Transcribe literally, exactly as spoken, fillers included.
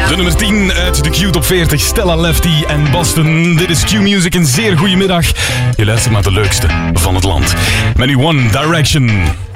De nummer tien uit de Q Top veertig, Stella Lefty en Boston. Dit is Q Music, een zeer goede middag. Je luistert naar de leukste van het land. Met nu One Direction.